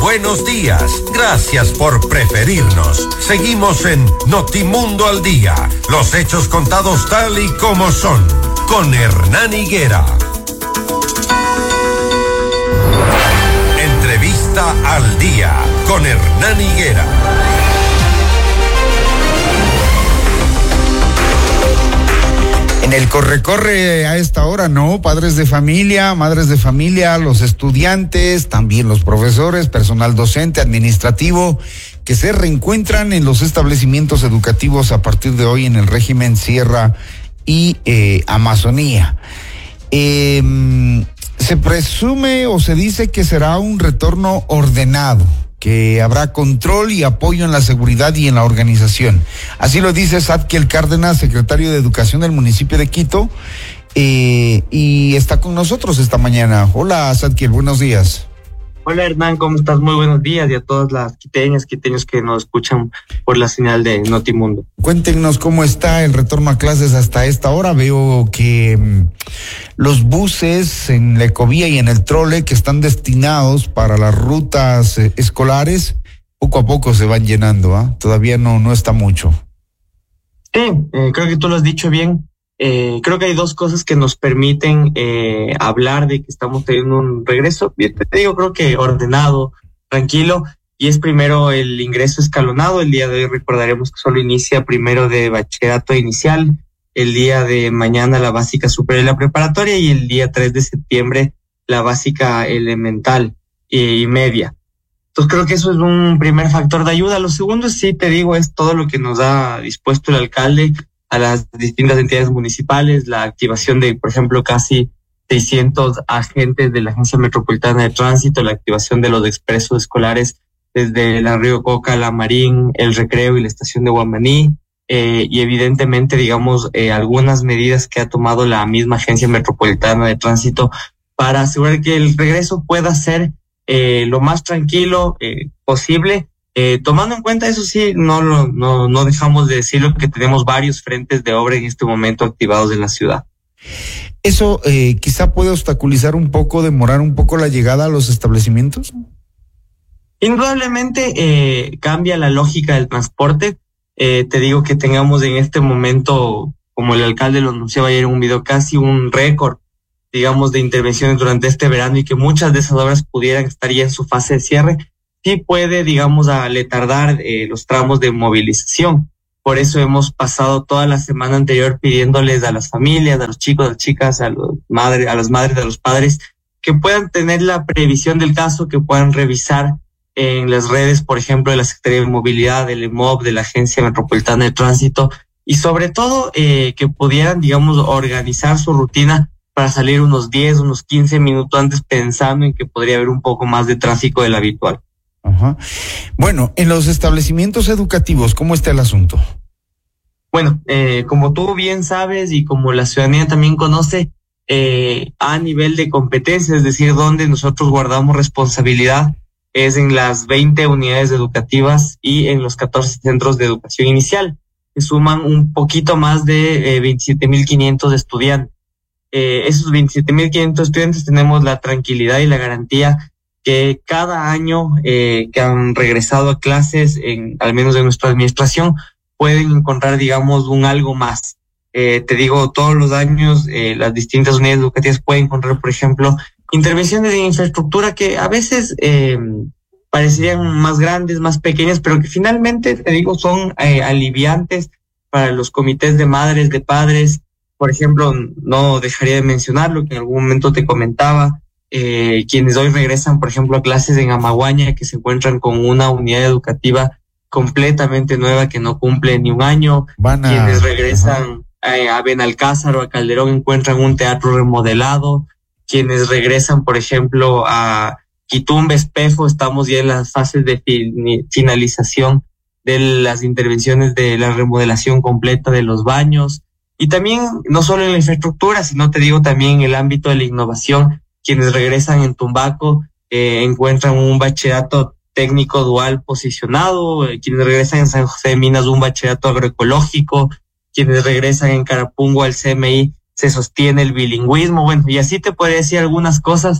buenos días. Gracias por preferirnos. Seguimos en Notimundo al Día. Los hechos contados tal y como son. Con Hernán Higuera. Entrevista al Día. Con Hernán Higuera. En el corre-corre a esta hora, ¿no? Padres de familia, madres de familia, los estudiantes, también los profesores, personal docente, administrativo, que se reencuentran en los establecimientos educativos a partir de hoy en el régimen Sierra y Amazonía. Se presume o se dice que será un retorno ordenado, que habrá control y apoyo en la seguridad y en la organización. Así lo dice Zadkiel Cárdenas, secretario de Educación del municipio de Quito, y está con nosotros esta mañana. Hola, Zadkiel, buenos días. Hola, Hernán, ¿cómo estás? Muy buenos días, y a todas las quiteños que nos escuchan por la señal de Notimundo. Cuéntenos cómo está el retorno a clases hasta esta hora. Veo que los buses en la Ecovía y en el Trole que están destinados para las rutas escolares, poco a poco se van llenando, ¿ah? Todavía no está mucho. Sí, creo que tú lo has dicho bien. Creo que hay dos cosas que nos permiten hablar de que estamos teniendo un regreso, te digo, creo que ordenado, tranquilo, y es primero el ingreso escalonado. El día de hoy recordaremos que solo inicia primero de bachillerato inicial, el día de mañana la básica superior y la preparatoria, y el día 3 de septiembre la básica elemental y media. Entonces creo que eso es un primer factor de ayuda. Lo segundo, sí, te digo, es todo lo que nos ha dispuesto el alcalde a las distintas entidades municipales, la activación de, por ejemplo, casi 600 agentes de la Agencia Metropolitana de Tránsito, la activación de los expresos escolares desde la Río Coca, la Marín, el Recreo y la estación de Guamaní, y evidentemente, digamos, algunas medidas que ha tomado la misma Agencia Metropolitana de Tránsito para asegurar que el regreso pueda ser lo más tranquilo posible. Tomando en cuenta eso, sí, no dejamos de decirlo, que tenemos varios frentes de obra en este momento activados en la ciudad. ¿Eso quizá puede obstaculizar un poco, demorar un poco la llegada a los establecimientos? Indudablemente cambia la lógica del transporte. Te digo que tengamos en este momento, como el alcalde lo anunciaba ayer en un video, casi un récord, digamos, de intervenciones durante este verano, y que muchas de esas obras pudieran estar ya en su fase de cierre. Sí puede, digamos, letardar los tramos de movilización. Por eso hemos pasado toda la semana anterior pidiéndoles a las familias, a los chicos, a las chicas, a las madres, a los padres, que puedan tener la previsión del caso, que puedan revisar en las redes, por ejemplo, de la Secretaría de Movilidad, del EMOB, de la Agencia Metropolitana de Tránsito, y sobre todo que pudieran, digamos, organizar su rutina para salir unos 10, unos 15 minutos antes, pensando en que podría haber un poco más de tráfico del habitual. Ajá. Bueno, en los establecimientos educativos, ¿cómo está el asunto? Bueno, como tú bien sabes y como la ciudadanía también conoce, a nivel de competencia, es decir, donde nosotros guardamos responsabilidad, es en las 20 unidades educativas y en los 14 centros de educación inicial, que suman un poquito más de 27.500 estudiantes. Esos 27.500 estudiantes tenemos la tranquilidad y la garantía que cada año que han regresado a clases, al menos en nuestra administración, pueden encontrar, digamos, un algo más. Te digo, todos los años las distintas unidades educativas pueden encontrar, por ejemplo, intervenciones de infraestructura que a veces parecerían más grandes, más pequeñas, pero que finalmente, te digo, son aliviantes para los comités de madres, de padres. Por ejemplo, no dejaría de mencionar lo que en algún momento te comentaba, quienes hoy regresan, por ejemplo, a clases en Amaguaña, que se encuentran con una unidad educativa completamente nueva que no cumple ni un año. Quienes regresan a Benalcázar o a Calderón encuentran un teatro remodelado. Quienes regresan, por ejemplo, a Quitumbe, Espejo, estamos ya en las fases de finalización de las intervenciones de la remodelación completa de los baños. Y también, no solo en la infraestructura, sino te digo también en el ámbito de la innovación. Quienes regresan en Tumbaco encuentran un bachillerato técnico dual posicionado. Quienes regresan en San José de Minas, un bachillerato agroecológico. Quienes regresan en Carapungo al CMI, se sostiene el bilingüismo. Bueno, y así te podría decir algunas cosas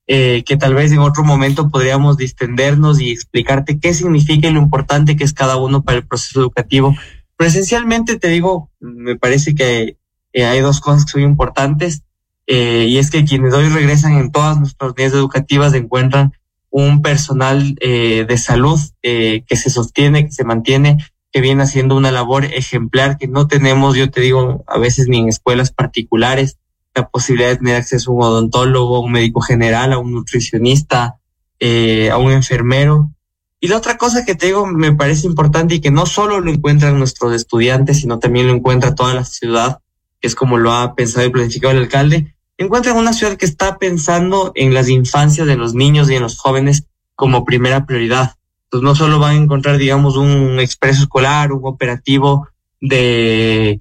que tal vez en otro momento podríamos distendernos y explicarte qué significa y lo importante que es cada uno para el proceso educativo. Pero esencialmente te digo, me parece que hay dos cosas que son importantes, y es que quienes hoy regresan en todas nuestras unidades educativas encuentran un personal de salud que se sostiene, que se mantiene, que viene haciendo una labor ejemplar que no tenemos, yo te digo, a veces ni en escuelas particulares, la posibilidad de tener acceso a un odontólogo, a un médico general, a un nutricionista, a un enfermero. Y la otra cosa que te digo me parece importante y que no solo lo encuentran nuestros estudiantes, sino también lo encuentra toda la ciudad, que es como lo ha pensado y planificado el alcalde, encuentran una ciudad que está pensando en las infancias de los niños y en los jóvenes como primera prioridad. Entonces no solo van a encontrar, digamos, un expreso escolar, un operativo de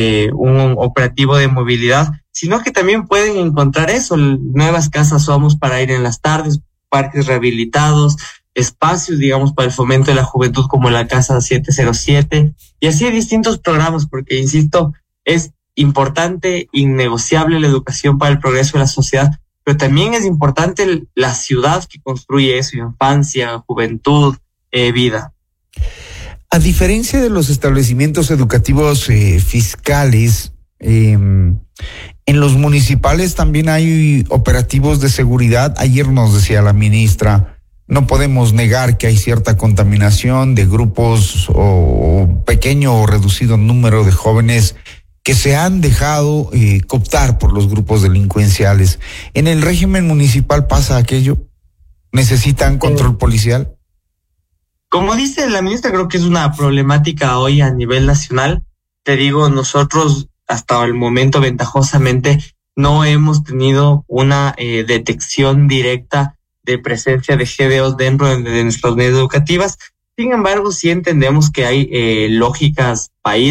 movilidad, sino que también pueden encontrar eso, nuevas casas Somos para ir en las tardes, parques rehabilitados, espacios, digamos, para el fomento de la juventud como la Casa 707, y así hay distintos programas, porque, insisto, es importante, innegociable la educación para el progreso de la sociedad, pero también es importante la ciudad que construye eso, infancia, juventud, vida. A diferencia de los establecimientos educativos fiscales, en los municipales también hay operativos de seguridad. Ayer nos decía la ministra, no podemos negar que hay cierta contaminación de grupos o pequeño o reducido número de jóvenes que se han dejado cooptar por los grupos delincuenciales. ¿En el régimen municipal pasa aquello? ¿Necesitan control policial? Como dice la ministra, creo que es una problemática hoy a nivel nacional. Te digo, nosotros hasta el momento ventajosamente no hemos tenido una detección directa de presencia de GDOs dentro de nuestras unidades educativas. Sin embargo, sí entendemos que hay lógicas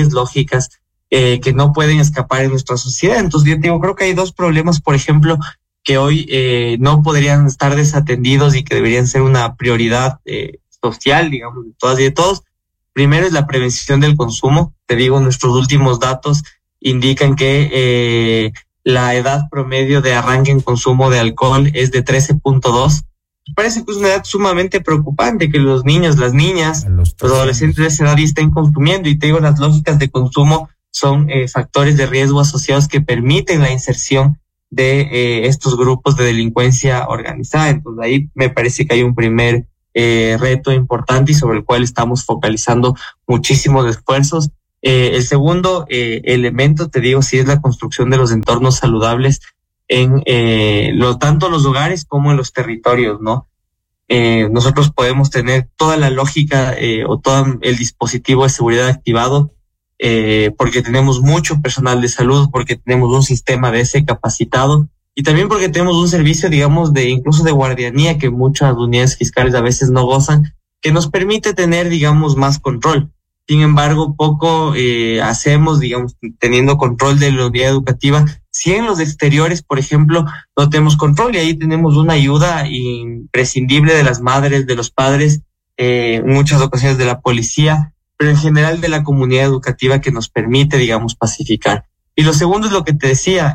que no pueden escapar en nuestra sociedad. Entonces, yo te digo, creo que hay dos problemas, por ejemplo, que hoy no podrían estar desatendidos y que deberían ser una prioridad social, digamos, de todas y de todos. Primero es la prevención del consumo. Te digo, nuestros últimos datos indican que la edad promedio de arranque en consumo de alcohol es de 13.2. Parece que es una edad sumamente preocupante que los niños, las niñas, los adolescentes de esa edad estén consumiendo. Y te digo, las lógicas de consumo son factores de riesgo asociados que permiten la inserción de estos grupos de delincuencia organizada. Entonces ahí me parece que hay un primer reto importante y sobre el cual estamos focalizando muchísimos esfuerzos. El segundo elemento, te digo, sí es la construcción de los entornos saludables en tanto los hogares como en los territorios, ¿no? Nosotros podemos tener toda la lógica o todo el dispositivo de seguridad activado porque tenemos mucho personal de salud, porque tenemos un sistema de ese capacitado y también porque tenemos un servicio, digamos, incluso de guardianía que muchas unidades fiscales a veces no gozan, que nos permite tener, digamos, más control. Sin embargo, poco hacemos, digamos, teniendo control de la unidad educativa. Si en los exteriores, por ejemplo, no tenemos control y ahí tenemos una ayuda imprescindible de las madres, de los padres, en muchas ocasiones de la policía, pero en general de la comunidad educativa que nos permite, digamos, pacificar. Y lo segundo es lo que te decía,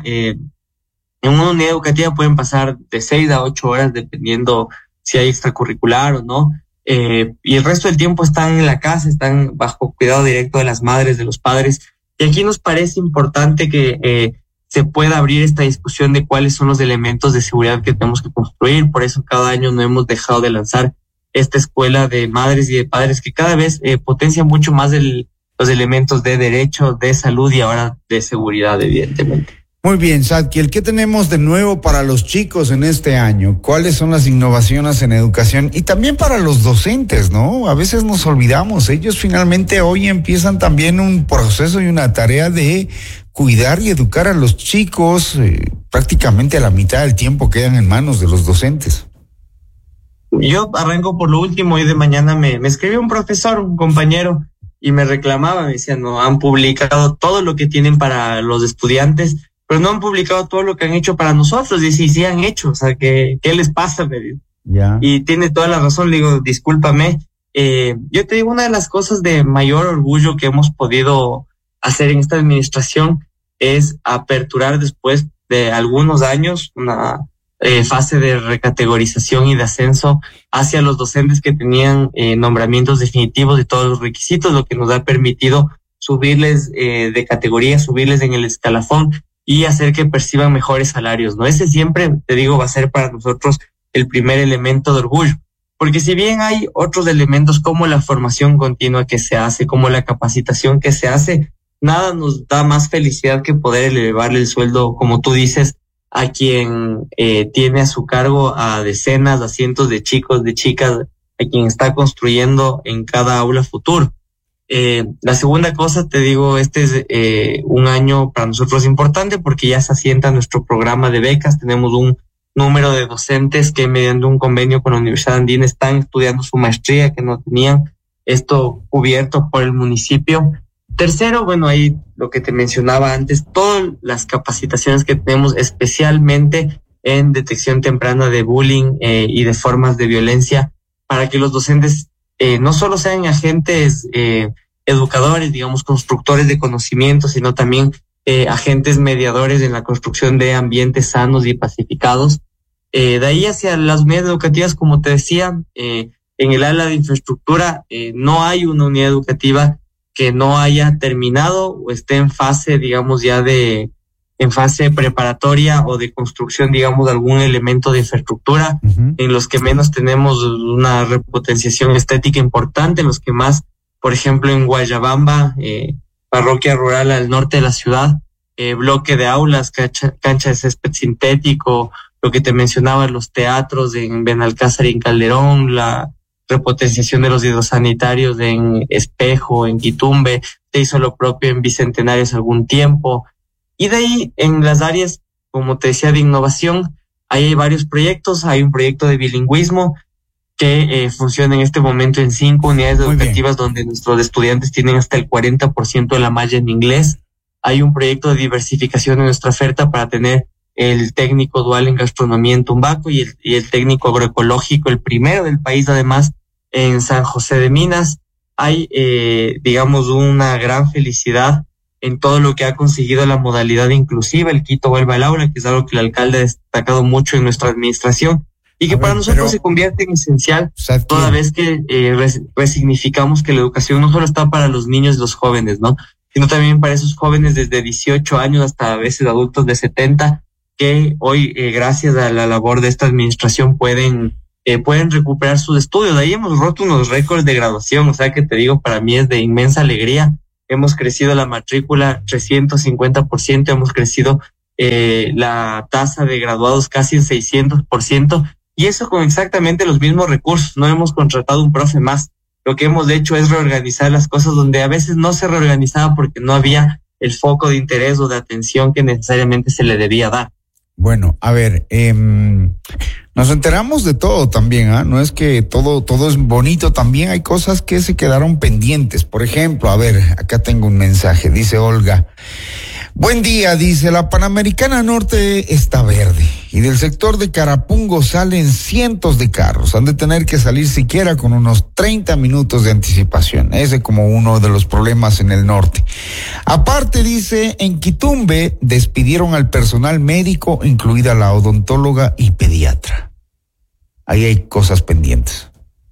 en una unidad educativa pueden pasar de 6 a 8 horas dependiendo si hay extracurricular o no. Y el resto del tiempo están en la casa, están bajo cuidado directo de las madres, de los padres. Y aquí nos parece importante que se pueda abrir esta discusión de cuáles son los elementos de seguridad que tenemos que construir. Por eso cada año no hemos dejado de lanzar esta escuela de madres y de padres que cada vez potencia mucho más los elementos de derecho, de salud y ahora de seguridad, evidentemente. Muy bien, Zadkiel, ¿qué tenemos de nuevo para los chicos en este año? ¿Cuáles son las innovaciones en educación? Y también para los docentes, ¿no? A veces nos olvidamos, ellos finalmente hoy empiezan también un proceso y una tarea de cuidar y educar a los chicos, prácticamente a la mitad del tiempo quedan en manos de los docentes. Yo arranco por lo último y de mañana me escribió un profesor, un compañero, y me reclamaba, me decía, no, han publicado todo lo que tienen para los estudiantes, pero no han publicado todo lo que han hecho para nosotros. Y sí han hecho, o sea, ¿qué les pasa? Me dijo. Yeah. Y tiene toda la razón, le digo, discúlpame. Yo te digo, una de las cosas de mayor orgullo que hemos podido hacer en esta administración es aperturar después de algunos años fase de recategorización y de ascenso hacia los docentes que tenían nombramientos definitivos de todos los requisitos, lo que nos ha permitido subirles de categoría, subirles en el escalafón y hacer que perciban mejores salarios, ¿no? Ese siempre, te digo, va a ser para nosotros el primer elemento de orgullo. Porque si bien hay otros elementos como la formación continua que se hace, como la capacitación que se hace, nada nos da más felicidad que poder elevarle el sueldo, como tú dices, a quien tiene a su cargo a decenas, a cientos de chicos, de chicas, a quien está construyendo en cada aula futuro. La segunda cosa, te digo, este es un año para nosotros importante porque ya se asienta nuestro programa de becas. Tenemos un número de docentes que mediante un convenio con la Universidad Andina están estudiando su maestría, que no tenían esto cubierto por el municipio. Tercero, bueno, ahí lo que te mencionaba antes, todas las capacitaciones que tenemos especialmente en detección temprana de bullying y de formas de violencia para que los docentes no solo sean agentes educadores, digamos, constructores de conocimiento, sino también agentes mediadores en la construcción de ambientes sanos y pacificados. De ahí hacia las unidades educativas, como te decía, en el área de infraestructura no hay una unidad educativa que no haya terminado o esté en fase, digamos, ya en fase preparatoria o de construcción, digamos, de algún elemento de infraestructura, en los que menos tenemos una repotenciación estética importante, en los que más, por ejemplo, en Guayabamba, parroquia rural al norte de la ciudad, bloque de aulas, cancha de césped sintético, lo que te mencionaba, los teatros en Benalcázar y en Calderón, la repotenciación de los hidrosanitarios en Espejo, en Quitumbe, se hizo lo propio en Bicentenario hace algún tiempo. Y de ahí, en las áreas, como te decía, de innovación, ahí hay varios proyectos. Hay un proyecto de bilingüismo que funciona en este momento en 5 unidades educativas donde nuestros estudiantes tienen hasta el 40% de la malla en inglés. Hay un proyecto de diversificación de nuestra oferta para tener el técnico dual en gastronomía en Tumbaco y el técnico agroecológico, el primero del país además, en San José de Minas. Hay, digamos, una gran felicidad en todo lo que ha conseguido la modalidad inclusiva, el Quito vuelve al aula, que es algo que el alcalde ha destacado mucho en nuestra administración y que para nosotros se convierte en esencial toda vez que resignificamos que la educación no solo está para los niños y los jóvenes, ¿no? Sino también para esos jóvenes desde 18 años hasta a veces adultos de 70 que hoy, gracias a la labor de esta administración, pueden recuperar sus estudios. De ahí hemos roto unos récords de graduación, o sea que te digo, para mí es de inmensa alegría. Hemos crecido la matrícula 350%, hemos crecido la tasa de graduados casi en 600%, y eso con exactamente los mismos recursos. No hemos contratado un profe más. Lo que hemos hecho es reorganizar las cosas donde a veces no se reorganizaba porque no había el foco de interés o de atención que necesariamente se le debía dar. Bueno, a ver, nos enteramos de todo también, ¿ah? No es que todo es bonito, también hay cosas que se quedaron pendientes. Por ejemplo, a ver, acá tengo un mensaje, dice Olga. Buen día, dice, la Panamericana Norte está verde y del sector de Carapungo salen cientos de carros. Han de tener que salir siquiera con unos 30 minutos de anticipación. Ese como uno de los problemas en el norte. Aparte, dice, en Quitumbe despidieron al personal médico, incluida la odontóloga y pediatra. Ahí hay cosas pendientes.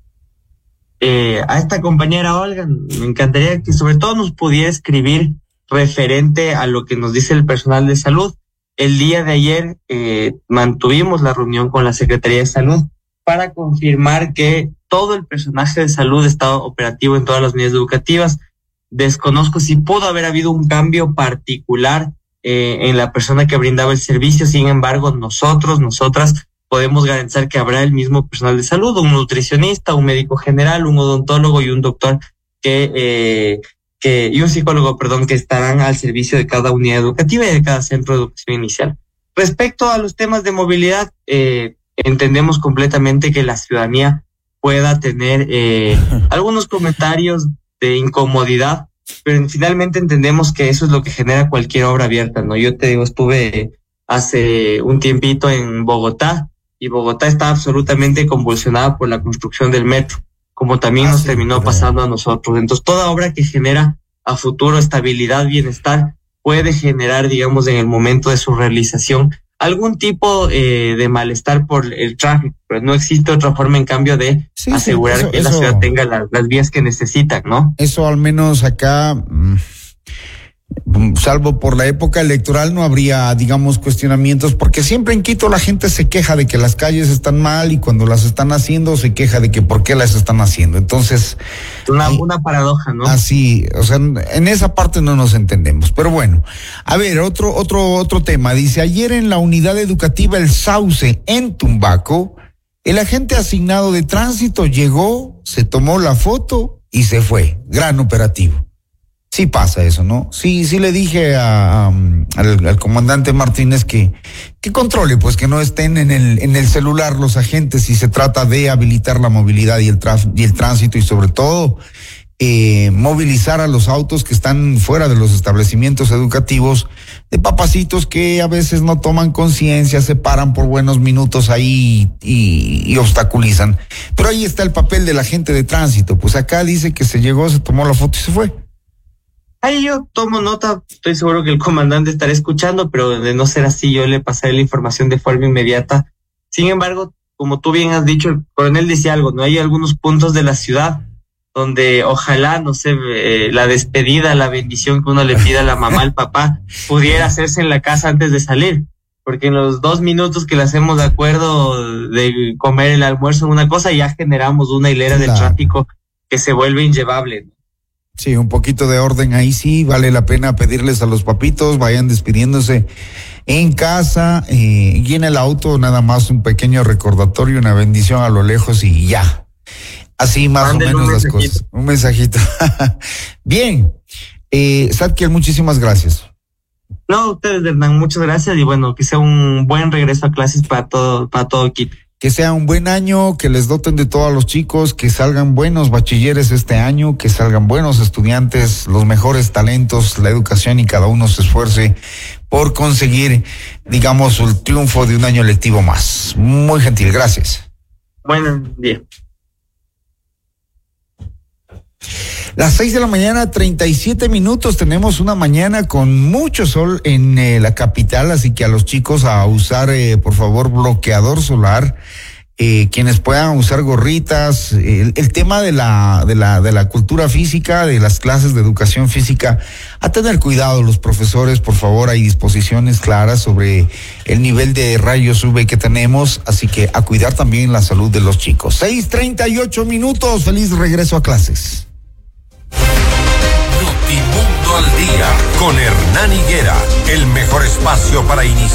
A esta compañera Olga, me encantaría que sobre todo nos pudiera escribir referente a lo que nos dice el personal de salud. El día de ayer mantuvimos la reunión con la Secretaría de Salud para confirmar que todo el personaje de salud está operativo en todas las unidades educativas. Desconozco si pudo haber habido un cambio particular en la persona que brindaba el servicio. Sin embargo, nosotras podemos garantizar que habrá el mismo personal de salud, un nutricionista, un médico general, un odontólogo y un doctor y un psicólogo, que estarán al servicio de cada unidad educativa y de cada centro de educación inicial. Respecto a los temas de movilidad, entendemos completamente que la ciudadanía pueda tener algunos comentarios de incomodidad, pero finalmente entendemos que eso es lo que genera cualquier obra abierta, ¿no? Yo te digo, estuve hace un tiempito en Bogotá y Bogotá está absolutamente convulsionada por la construcción del metro, como también nos terminó pasando a nosotros. Entonces, toda obra que genera a futuro estabilidad, bienestar, puede generar, digamos, en el momento de su realización, algún tipo de malestar por el tráfico, pero no existe otra forma, en cambio, de asegurar que la ciudad tenga las vías que necesitan, ¿no? Eso al menos acá, salvo por la época electoral, no habría, digamos, cuestionamientos, porque siempre en Quito la gente se queja de que las calles están mal y cuando las están haciendo se queja de que por qué las están haciendo. Entonces, una paradoja, ¿no? Así, o sea, en esa parte no nos entendemos. Pero bueno, a ver, otro tema. Dice, ayer en la unidad educativa El Sauce en Tumbaco, el agente asignado de tránsito llegó, se tomó la foto y se fue. Gran operativo. Sí pasa eso, ¿no? Sí le dije al comandante Martínez que controle, pues que no estén en el celular los agentes si se trata de habilitar la movilidad y el tránsito y sobre todo movilizar a los autos que están fuera de los establecimientos educativos, de papacitos que a veces no toman conciencia, se paran por buenos minutos ahí y obstaculizan. Pero ahí está el papel del agente de tránsito, pues acá dice que se llegó, se tomó la foto y se fue. Ahí yo tomo nota, estoy seguro que el comandante estará escuchando, pero de no ser así yo le pasaré la información de forma inmediata. Sin embargo, como tú bien has dicho, el coronel decía algo, ¿no? Hay algunos puntos de la ciudad donde ojalá, no sé, la despedida, la bendición que uno le pida a la mamá, al papá, pudiera hacerse en la casa antes de salir. Porque en los 2 minutos que le hacemos de acuerdo de comer el almuerzo en una cosa, ya generamos una hilera de tráfico que se vuelve inllevable, ¿no? Sí, un poquito de orden ahí sí, vale la pena pedirles a los papitos, vayan despidiéndose en casa y en el auto nada más un pequeño recordatorio, una bendición a lo lejos y ya. Así más o menos las cosas. Un mensajito. Bien, Zadkiel, muchísimas gracias. No, ustedes, Hernán, muchas gracias y bueno, que sea un buen regreso a clases para todo Quito. Que sea un buen año, que les doten de todos los chicos, que salgan buenos bachilleres este año, que salgan buenos estudiantes, los mejores talentos, la educación y cada uno se esfuerce por conseguir, digamos, el triunfo de un año lectivo más. Muy gentil, gracias. Buen día. Las 6:37 a.m, tenemos una mañana con mucho sol en la capital, así que a los chicos a usar, por favor, bloqueador solar, quienes puedan usar gorritas, el tema de la cultura física, de las clases de educación física, a tener cuidado los profesores, por favor, hay disposiciones claras sobre el nivel de rayos UV que tenemos, así que a cuidar también la salud de los chicos. 6:38 a.m, feliz regreso a clases. Notimundo al día con Hernán Higuera, el mejor espacio para iniciar